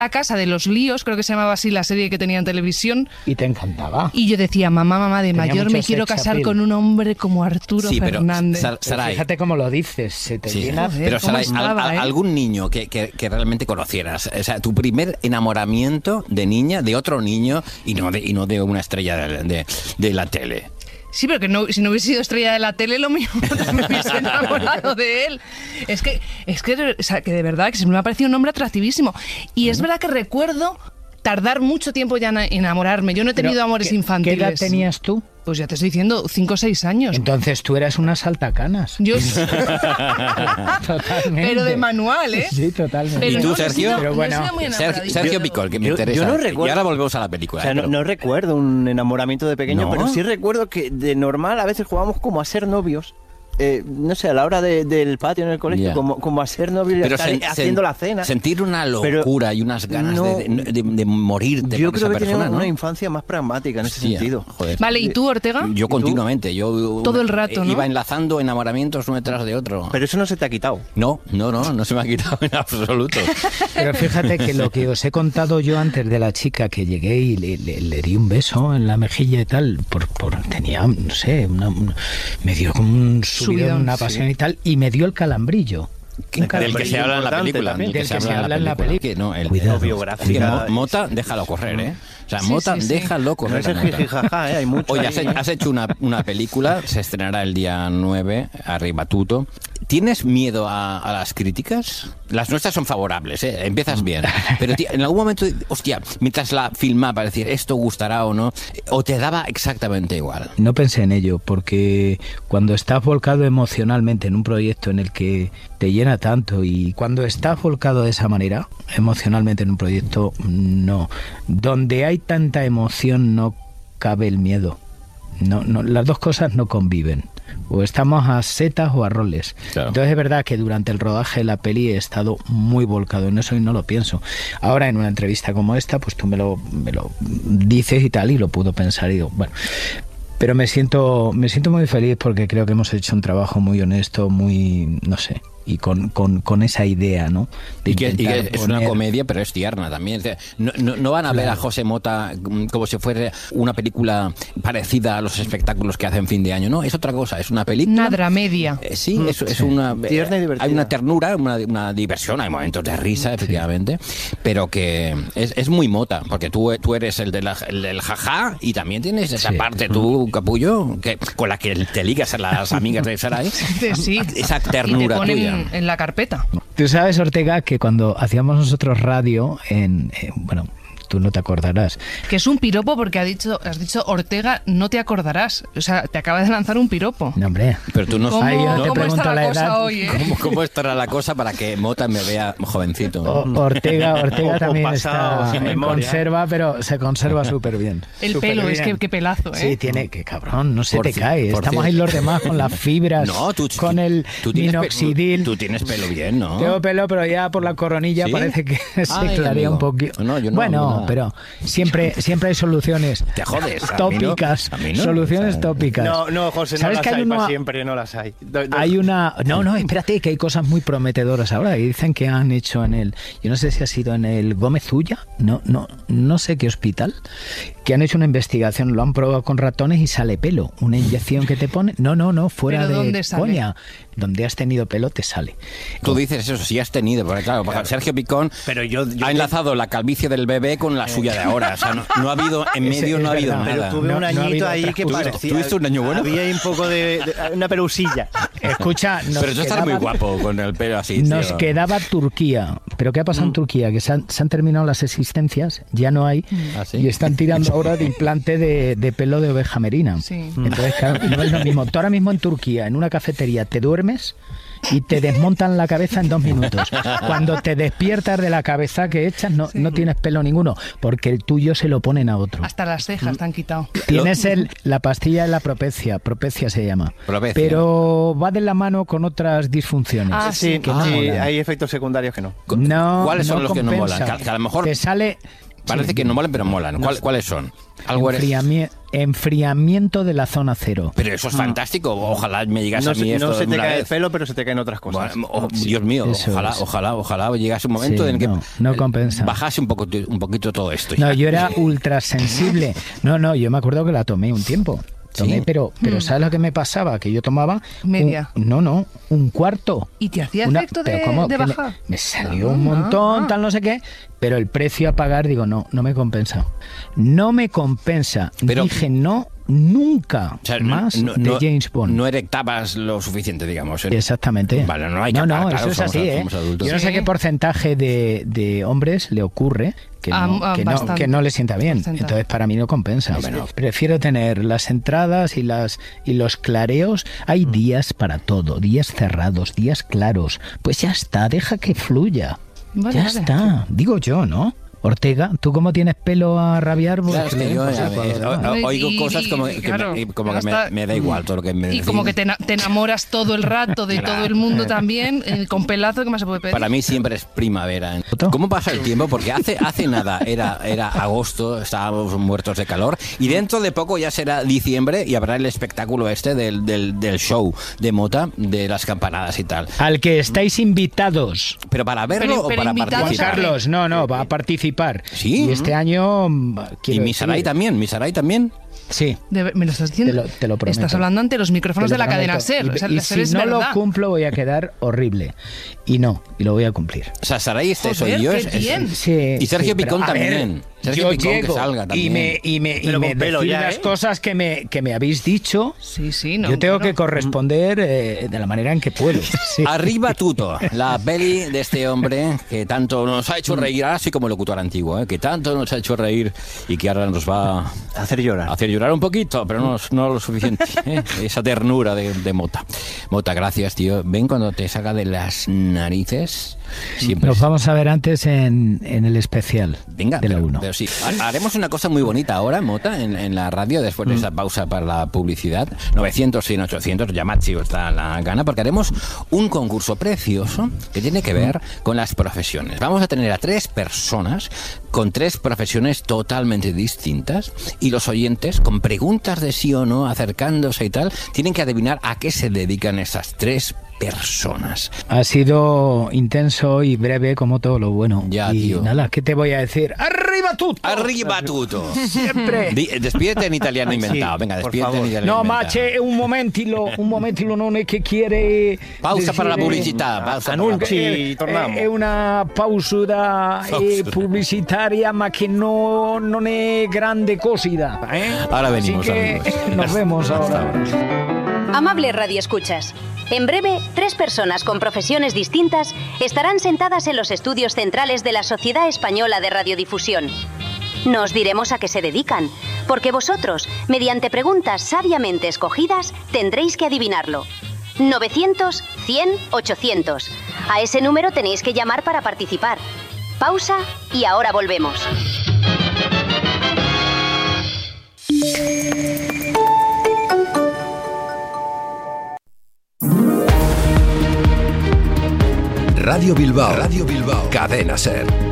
La casa de los líos, creo que se llamaba así la serie que tenía en televisión. Y te encantaba. Y yo decía, mamá, de Tenía mayor mucho me quiero sex casar appeal. con un hombre como Arturo Fernández. Pero, Saray, Fíjate cómo lo dices, se te llena. Joder, pero ¿cómo Saray, estaba, algún niño que realmente conocieras, o sea, tu primer enamoramiento de niña, de otro niño y no de una estrella de la tele. Sí, pero que no, si no hubiese sido estrella de la tele, lo mismo me hubiese enamorado de él. Es que o sea, que de verdad, que se me ha parecido un hombre atractivísimo. Y es verdad que recuerdo tardar mucho tiempo ya en enamorarme. Yo no he tenido amores infantiles. ¿Qué edad tenías tú? Pues ya te estoy diciendo, 5 o 6 años. Entonces tú eras una saltacanas. Yo Totalmente. Pero de manual, ¿eh? Sí, totalmente. Pero ¿Y tú, no, Sergio? Pero bueno, no he sido muy enamoradilla. Sergio Picol, que me yo interesa. no recuerdo- Y ahora volvemos a la película. O sea, pero- no recuerdo un enamoramiento de pequeño, ¿No? pero sí recuerdo que de normal a veces jugábamos como a ser novios. No sé, a la hora del patio en el colegio, Ya. como a ser novios y Pero estar haciendo la cena. sentir una locura y unas ganas no- de morirte Yo con creo esa que tenía persona, ¿no? una infancia más pragmática en ese Hostia, sentido. joder. Vale, ¿y tú, Ortega? Yo continuamente, yo Todo el rato, ¿no? iba enlazando enamoramientos uno detrás de otro. Pero eso no se te ha quitado. No se me ha quitado en absoluto. Pero fíjate que lo que os he contado yo antes de la chica que llegué y le di un beso en la mejilla y tal, tenía, no sé, me dio como un subidón, una pasión y tal, y me dio el calambrillo. Del que se habla en la película. También. Del que se habla en la película. Que no, Cuidado. Biográfica. es que Mota, déjalo correr, ¿eh? O sea, Sí, Mota, sí, sí. déjalo No correr. es el a Mota. jijijaja, hay mucho. Oye, ahí. has hecho una película, se estrenará el día 9, arriba tuto. ¿Tienes miedo a las críticas? Las nuestras son favorables, ¿eh? Empiezas bien. Pero en algún momento, hostia, mientras la filmaba, decir, esto gustará o no, o te daba exactamente igual. No pensé en ello, porque cuando estás volcado emocionalmente en un proyecto en el que te llena tanto, y cuando estás volcado de esa manera, emocionalmente en un proyecto, no. Donde hay tanta emoción no cabe el miedo. No, las dos cosas no conviven. O estamos a setas o a roles. Claro. Entonces es verdad que durante el rodaje de la peli he estado muy volcado en eso y no lo pienso. Ahora en una entrevista como esta, pues tú me lo dices y tal, y lo puedo pensar y digo, bueno. Pero me siento muy feliz porque creo que hemos hecho un trabajo muy honesto, muy, no sé, y con esa idea, ¿no? De Y que intentar es una poner- comedia, pero es tierna también. O sea, no van a ver a José Mota como si fuera una película parecida a los espectáculos que hacen fin de año. No, es otra cosa, es una película. Una dramedia. Sí, es una... Tierna y divertida. Hay una ternura, una diversión, hay momentos de risa, efectivamente, pero que es muy Mota, porque tú eres el del jajá y también tienes esa Sí. parte tú, capullo, que con la que te ligas a las amigas de Saray. Sí. Esa Y te ternura ponen tuya. en la carpeta. Tú sabes, Ortega, que cuando hacíamos nosotros radio bueno, tú no te acordarás. Que es un piropo porque has dicho Ortega, no te acordarás. O sea, te acaba de lanzar un piropo. No, hombre. Pero tú no ¿Cómo, Ahí yo no te cómo pregunto está la la cosa edad. hoy, eh? ¿Cómo estará la cosa para que Mota me vea jovencito? Ortega O también pasado, está sin en memoria. conserva, pero se conserva súper bien. El Súper pelo, es bien. que qué pelazo, ¿eh? Sí, tiene que, cabrón, no se Por te ci- cae. por Estamos cierto. ahí los demás con las fibras, No, con el tienes minoxidil. Tú tienes pelo bien, ¿no? Tengo pelo, pero ya por la coronilla ¿Sí? parece que se Ay, clarea amigo. un poquito. No, yo no, bueno, nada. pero siempre hay soluciones. Te jodes. a mí no, Tópicas, a mí no. soluciones O sea, tópicas. No, José, no ¿Sabes las que hay hay para una- siempre, no las hay. Hay una... No, espérate, que hay cosas muy prometedoras ahora. Y dicen que han hecho en el... Yo no sé si ha sido en el Gómez Ulla, no sé qué hospital, que han hecho una investigación, lo han probado con ratones y sale pelo. Una inyección que te pone... No, fuera ¿Pero de dónde sale? coña. Donde has tenido pelo te sale. Tú dices eso, sí has tenido, porque claro, Sergio Picón Pero yo ha enlazado la calvicie del bebé con la suya de ahora. O sea, no ha habido, en medio es no ha habido verdad. Pero nada. tuve No- un no ha añito habido ahí otra que cosa. parecía... ¿Tuviste un año bueno? Había ahí un poco de una pelusilla. Escucha, nos Pero tú estás muy quedaba- guapo con el pelo así, Nos tío. quedaba Turquía. ¿Pero qué ha pasado en Turquía? Que se han terminado las existencias, ya no hay, ¿Ah, sí? y están tirando ahora de implante de pelo de oveja merina. Sí. Entonces, claro, no es lo mismo. Tú ahora mismo en Turquía, en una cafetería, te duermes y te desmontan la cabeza en 2 minutos. Cuando te despiertas de la cabeza que echas, no tienes pelo ninguno, porque el tuyo se lo ponen a otro. Hasta las cejas te han quitado. Tienes la pastilla de la propecia se llama. Propecia. Pero va de la mano con otras disfunciones. Ah, Sí, que no sí, molan. hay efectos secundarios que no. No, ¿Cuáles son los que no compensa. molan? Que a lo mejor... Te sale Parece que no molan, pero molan. ¿Cuáles son? Algo Enfriamiento de la zona cero. Pero eso es fantástico. Ojalá me llegase a mí esto. No se te una cae vez. el pelo, pero se te caen otras cosas. Bueno, Dios mío, Eso es. ojalá llegase un momento en que no compensa. bajase un poquito todo esto. No, yo era ultra sensible. No, yo me acuerdo que la tomé un tiempo. Sí. Pero ¿sabes lo que me pasaba? Que yo tomaba... Media. Un cuarto. ¿Y te hacía efecto pero de ¿cómo? Que bajar? Me salió un montón, tal no sé qué, pero el precio a pagar, digo, no me compensa. No me compensa. Pero- Dije no, nunca O sea, más de James Bond. No erectabas lo suficiente, digamos. Exactamente. Vale, no hay que hablar, claro, eso es somos- así, ¿eh? somos adultos. Yo no sé Sí. qué porcentaje de hombres le ocurre Bastante. que no le sienta bien. Bastante. Entonces para mí no compensa. Prefiero tener las entradas y los clareos. Hay días para todo, días cerrados, días claros. Pues ya está, deja que fluya. Vale, ya vale. está, digo yo, ¿no? Ortega, ¿tú cómo tienes pelo a rabiar? Claro, es que yo oigo Y- cosas como y, que, claro, como que hasta- me da igual todo lo que me Y decís. como que te enamoras todo el rato de todo el mundo también, con pelazo, ¿qué más se puede pedir? Para mí siempre es primavera. ¿Cómo pasa el tiempo? Porque hace nada era agosto, estábamos muertos de calor, y dentro de poco ya será diciembre y habrá el espectáculo este del show de Mota, de las campanadas y tal. Al que estáis invitados. ¿Pero para verlo Pero o para invitados Juan participar? a- Carlos, no, va a participar. Sí. Y este año... Y quiero Misaray decir, también. Sí. ¿Me lo estás diciendo? Te lo prometo. Estás hablando ante los micrófonos Te de lo la cadena prometo. SER. Y, O sea, y la SER si es no verdad. lo cumplo voy a quedar horrible. Y lo voy a cumplir. O sea, Saray, este Joder, soy yo. qué bien. Sí, Y Sergio sí, pero, Picón a ver, también. Sergio yo Picón que llego salga también. y me Pero con pelo decís ya, las ¿eh? cosas que me habéis dicho. Sí, no. yo tengo claro. que corresponder de la manera en que puedo. Sí. Arriba Tuto, la peli de este hombre que tanto nos ha hecho reír, así como locutor antiguo, que tanto nos ha hecho reír y que ahora nos va a Hacer llorar. hacer llorar un poquito, pero no lo suficiente. Esa ternura de Mota. Mota, gracias, tío. Ven cuando te saca de las narices. Siempre. Nos vamos a ver antes en el especial Venga, de la 1. pero sí. Haremos una cosa muy bonita ahora, Mota, en la radio, después de esa pausa para la publicidad. 900 y 800, llamad si os da la gana, porque haremos un concurso precioso que tiene que ver con las profesiones. Vamos a tener a 3 personas con 3 profesiones totalmente distintas, y los oyentes, con preguntas de sí o no, acercándose y tal, tienen que adivinar a qué se dedican esas 3 personas. Ha sido intenso y breve como todo lo bueno. Ya, y tío. nada, ¿qué te voy a decir? ¡Arriba tú! Arriba Tuto. Siempre. Despídete en italiano inventado. Venga, por despídete en favor. italiano No, inventado. ma c'è un momentilo non è che chiede... Pausa para la decir, pubblicità. Pausa Annunci, torniamo. È una pausa pubblicitaria, ma che non è grande cosida. Ahora venimos, Así que amigos. nos vemos ahora. Amables radioescuchas, en breve, 3 personas con profesiones distintas estarán sentadas en los estudios centrales de la Sociedad Española de Radiodifusión. No os diremos a qué se dedican, porque vosotros, mediante preguntas sabiamente escogidas, tendréis que adivinarlo. 900 100 800. A ese número tenéis que llamar para participar. Pausa y ahora volvemos. Radio Bilbao. Cadena SER.